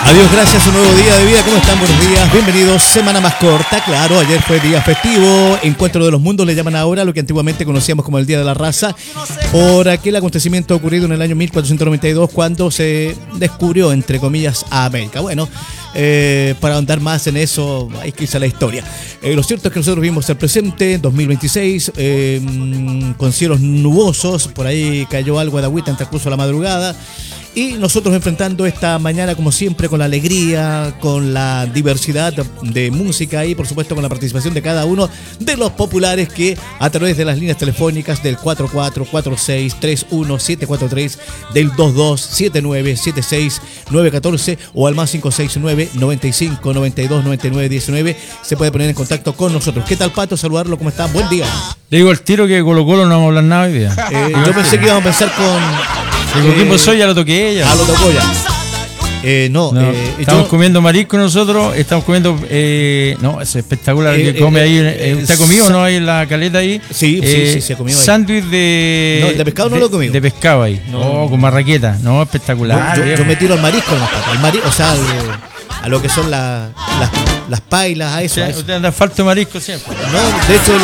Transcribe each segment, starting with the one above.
Adiós, gracias, un nuevo día de vida. ¿Cómo están? Buenos días, bienvenidos. Semana más corta, claro, ayer fue día festivo. Encuentro de los Mundos le llaman ahora, lo que antiguamente conocíamos como el Día de la Raza, por aquel acontecimiento ocurrido en el año 1492, cuando se descubrió, entre comillas, a América. Bueno, para ahondar más en eso, hay que irse a la historia. Lo cierto es que nosotros vimos el presente, 2026, con cielos nubosos, por ahí cayó algo de agüita en transcurso de la madrugada. Y nosotros enfrentando esta mañana, como siempre, con la alegría, con la diversidad de música y, por supuesto, con la participación de cada uno de los populares que, a través de las líneas telefónicas del 4446-31743, del 227976-914 o al más 569-9592-9919, se puede poner en contacto con nosotros. ¿Qué tal, Pato? Saludarlo, ¿cómo está? Buen día. Le digo al tiro que Colo-Colo no vamos a hablar nada hoy día. Yo pensé que íbamos a pensar con... El Coquimbo Soy ya lo toqué ella. Lo tocó ya. Estamos comiendo marisco nosotros, estamos comiendo, no, es espectacular que come ahí, ¿usted ha comido o no? Ahí en la caleta ahí. Sí, se ha comido ahí. Sándwich de... No, el de pescado no lo he comido. De pescado ahí, con marraqueta, no, espectacular. Yo me tiro al marisco, o sea, a lo que son las pailas, a eso. Usted anda falto de marisco siempre. No, de hecho,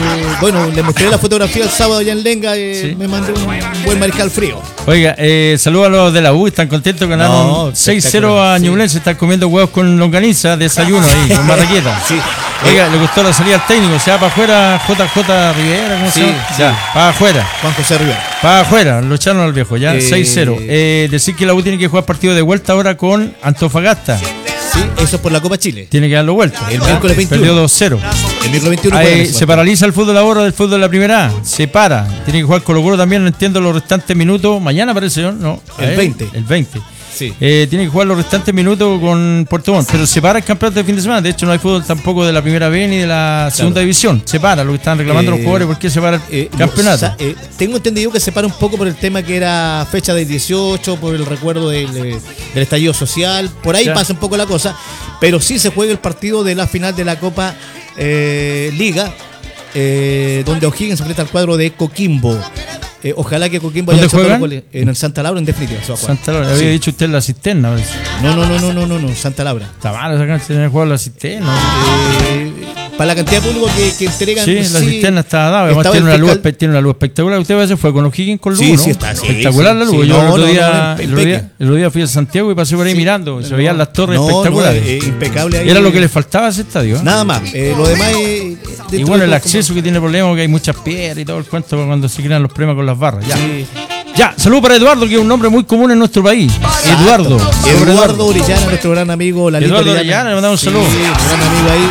le mostré la fotografía el sábado allá en Lenga y sí, me mandé un buen mariscal frío. Oiga, saludos a los de la U, están contentos, ganaron 6-0 a Ñublense, están comiendo huevos con longaniza, desayuno ahí, con marraqueta. Sí. Oiga, le gustó la salida al técnico, se va para afuera JJ Rivera, ¿cómo se llama? Ya, para afuera. Juan José Rivera. Para afuera, lo echaron al viejo, ya, 6-0. Decir que la U tiene que jugar partido de vuelta ahora con Antofagasta. Sí, eso es por la Copa Chile. Tiene que darlo vuelta. El miércoles 21. Perdió 2-0. El miércoles 21. Se paraliza el fútbol ahora del fútbol de la primera A. Se para. Tiene que jugar Colo-Colo también, no entiendo los restantes minutos. Mañana parece, ¿no? El 20. El 20. Sí. Tiene que jugar los restantes minutos con Puerto Montt, pero se para el campeonato de fin de semana. De hecho, no hay fútbol tampoco de la primera B ni de la segunda división. Se para, lo que están reclamando los jugadores, ¿por qué se para el campeonato? Tengo entendido que se para un poco por el tema que era fecha del 18, por el recuerdo del estallido social. Por ahí pasa un poco la cosa, pero sí se juega el partido de la final de la Copa Liga, donde O'Higgins se enfrenta al cuadro de Coquimbo. Ojalá que Coquimbo haya hecho en el Santa Laura, en definitiva. Santa Laura, había dicho usted la cisterna. No, Santa Laura. Está mal esa cancha, tiene que jugar la cisterna. Para la cantidad de público que entregan. Sí, la cisterna está dada. Además tiene una luz espectacular. Usted a veces fue con O'Higgins con luz, ¿no? Sí, está. Espectacular la luz. Sí, yo el otro día fui a Santiago y pasé por ahí mirando. Se veían las torres espectaculares. Impecable ahí. Era lo que le faltaba a ese estadio. Nada más. Lo demás es... Y bueno, el acceso que tiene problemas, que hay muchas piedras y todo el cuento cuando se crean los problemas con las barras. Ya. Sí. Ya, saludo para Eduardo, que es un nombre muy común en nuestro país. Eduardo Orellana, nuestro gran amigo. Eduardo Orellana, le mandamos un saludo. Sí, gran amigo ahí.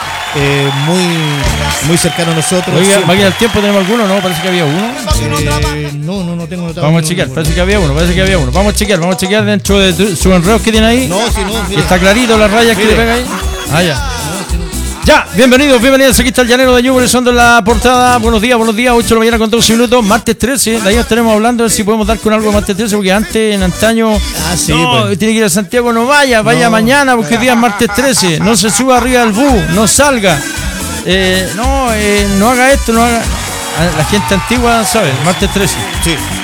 Muy cercano a nosotros. Oiga, ¿máquina del tiempo tenemos alguno? No, parece que había uno. No tengo notado. Vamos a chequear, parece que había uno. Vamos a chequear dentro de sus enredos que tiene ahí. No, mira. Está clarito las rayas que le pega ahí. Ya. Ya, bienvenidos, aquí está el llanero de Ñuble, son de la portada. Buenos días, 8 de la mañana con 12 minutos, martes 13. De ahí estaremos hablando, a ver si podemos dar con algo de martes 13, porque antes, en antaño, tiene que ir a Santiago, vaya mañana, porque hoy día es martes 13. No se suba arriba del bus, no salga. No haga esto, no haga. La gente antigua sabe, martes 13. Sí.